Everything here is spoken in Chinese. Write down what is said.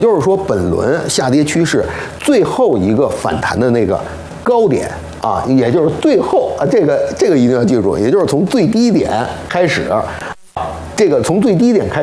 就是说，本轮下跌趋势最后一个反弹的那个高点啊，也就是最后啊，这个一定要记住，也就是从最低点开始，这个从最低点开始。